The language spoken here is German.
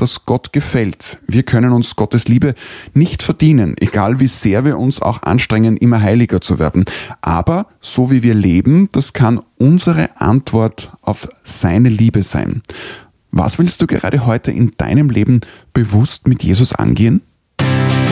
das Gott gefällt. Wir können uns Gottes Liebe nicht verdienen, egal wie sehr wir uns auch anstrengen, immer heiliger zu werden. Aber so wie wir leben, das kann unsere Antwort auf seine Liebe sein. Was willst du gerade heute in deinem Leben bewusst mit Jesus angehen?